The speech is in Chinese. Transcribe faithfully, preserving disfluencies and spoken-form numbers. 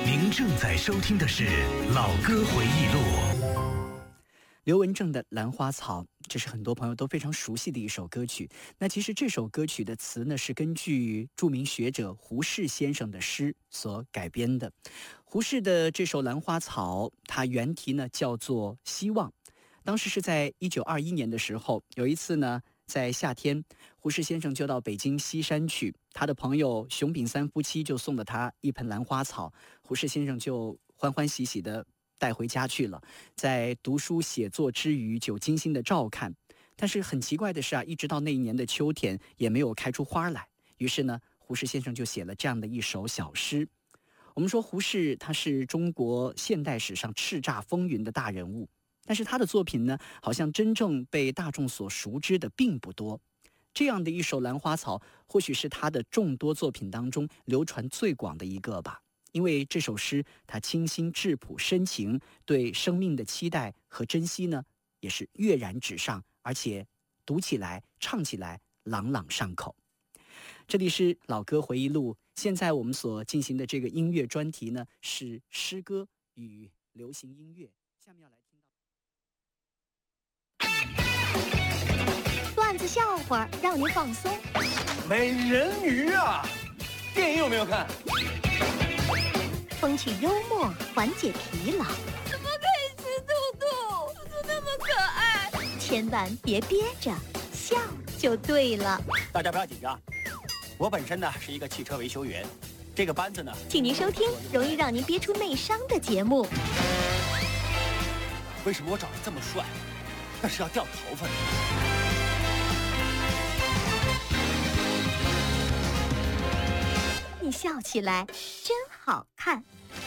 您正在收听的是《老歌回忆录》。 刘文正的《兰花草》，这是很多朋友都非常熟悉的一首歌曲。那其实这首歌曲的词呢，是根据著名学者胡适先生的诗所改编的。胡适的这首《兰花草》，它原题呢叫做《希望》。当时是在一九二一年的时候，有一次呢，在夏天，胡适先生就到北京西山去，他的朋友熊秉三夫妻就送了他一盆兰花草，胡适先生就欢欢喜喜的带回家去了，在读书写作之余就精心的照看。但是很奇怪的是啊，一直到那一年的秋天也没有开出花来。于是呢，胡适先生就写了这样的一首小诗。我们说胡适他是中国现代史上叱咤风云的大人物，但是他的作品呢，好像真正被大众所熟知的并不多。这样的一首《兰花草》，或许是他的众多作品当中流传最广的一个吧。因为这首诗，它清新质朴深情，对生命的期待和珍惜呢，也是跃然纸上，而且读起来、唱起来朗朗上口。这里是老歌回忆录，现在我们所进行的这个音乐专题呢，是诗歌与流行音乐。下面要来听到段子笑话，让您放松。 美人鱼啊，电影有没有看？ 风趣幽默，缓解疲劳。 怎么可以吃兔兔？兔兔那么可爱。 千万别憋着，笑就对了。 大家不要紧张，我本身呢是一个汽车维修员，这个班子呢， 请您收听容易让您憋出内伤的节目。 为什么我长得这么帅，但是要掉头发呢？ 你笑起来真好看。